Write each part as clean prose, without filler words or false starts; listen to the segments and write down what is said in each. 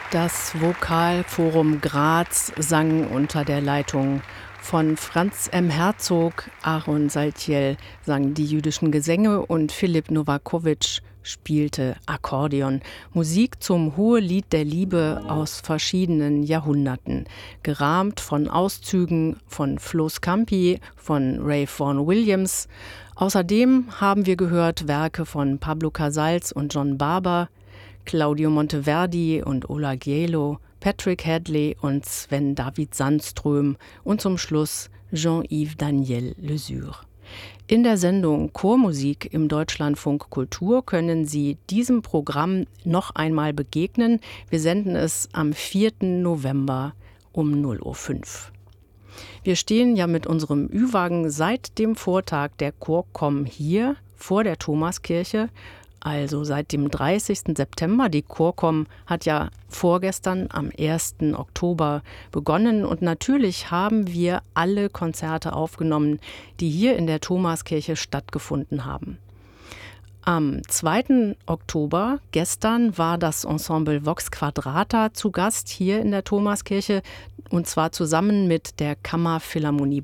Das Vokalforum Graz sang unter der Leitung von Franz M. Herzog, Aaron Saltiel sang die jüdischen Gesänge und Philipp Novakovic spielte Akkordeon. Musik zum Hohelied der Liebe aus verschiedenen Jahrhunderten, gerahmt von Auszügen von Floss Campi, von Ray Vaughan Williams. Außerdem haben wir gehört Werke von Pablo Casals und John Barber, Claudio Monteverdi und Ola Ghiello, Patrick Hadley und Sven David Sandström und zum Schluss Jean-Yves Daniel Lesure. In der Sendung Chormusik im Deutschlandfunk Kultur können Sie diesem Programm noch einmal begegnen. Wir senden es am 4. November um 0:05 Uhr. Wir stehen ja mit unserem Ü-Wagen seit dem Vortag der Chorkom hier vor der Thomaskirche, also seit dem 30. September. Die Chorkom hat ja vorgestern am 1. Oktober begonnen und natürlich haben wir alle Konzerte aufgenommen, die hier in der Thomaskirche stattgefunden haben. Am 2. Oktober, gestern, war das Ensemble Vox Quadrata zu Gast hier in der Thomaskirche und zwar zusammen mit der Kammerphilharmonie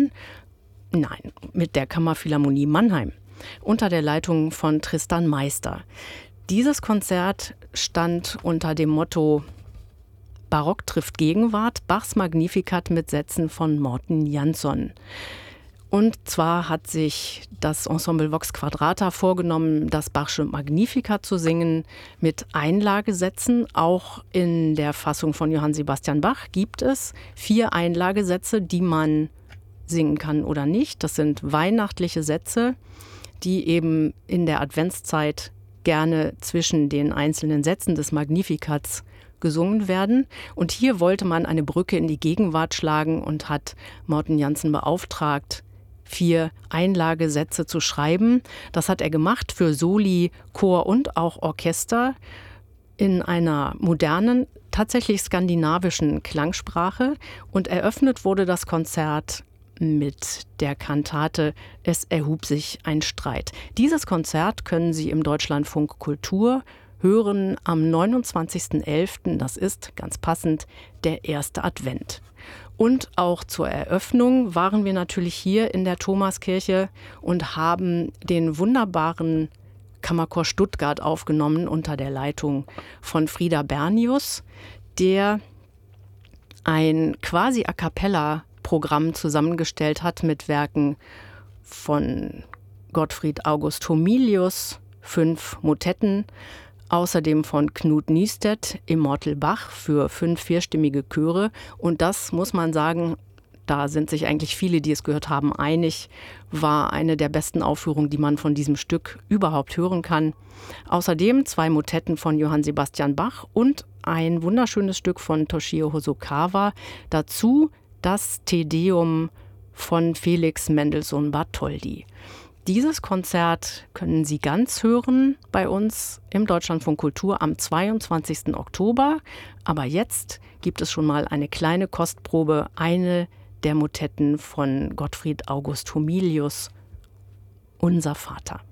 mit der Kammerphilharmonie Mannheim unter der Leitung von Tristan Meister. Dieses Konzert stand unter dem Motto Barock trifft Gegenwart, Bachs Magnificat mit Sätzen von Morten Jansson. Und zwar hat sich das Ensemble Vox Quadrata vorgenommen, das Bachsche Magnificat zu singen mit Einlagesätzen. Auch in der Fassung von Johann Sebastian Bach gibt es 4 Einlagesätze, die man singen kann oder nicht. Das sind weihnachtliche Sätze, die eben in der Adventszeit gerne zwischen den einzelnen Sätzen des Magnificats gesungen werden. Und hier wollte man eine Brücke in die Gegenwart schlagen und hat Morten Jansson beauftragt, 4 Einlagesätze zu schreiben. Das hat er gemacht für Soli, Chor und auch Orchester in einer modernen, tatsächlich skandinavischen Klangsprache. Und eröffnet wurde das Konzert mit der Kantate Es erhub sich ein Streit. Dieses Konzert können Sie im Deutschlandfunk Kultur hören am 29.11., das ist ganz passend der erste Advent. Und auch zur Eröffnung waren wir natürlich hier in der Thomaskirche und haben den wunderbaren Kammerchor Stuttgart aufgenommen unter der Leitung von Frieder Bernius, der ein quasi a cappella Programm zusammengestellt hat mit Werken von Gottfried August Homilius, 5 Motetten, außerdem von Knut Niestedt, Immortal Bach für 5 vierstimmige Chöre. Und das muss man sagen, da sind sich eigentlich viele, die es gehört haben, einig, war eine der besten Aufführungen, die man von diesem Stück überhaupt hören kann. Außerdem 2 Motetten von Johann Sebastian Bach und ein wunderschönes Stück von Toshio Hosokawa. Dazu das Te Deum von Felix Mendelssohn Bartholdy. Dieses Konzert können Sie ganz hören bei uns im Deutschlandfunk Kultur am 22. Oktober. Aber jetzt gibt es schon mal eine kleine Kostprobe, eine der Motetten von Gottfried August Homilius, Unser Vater.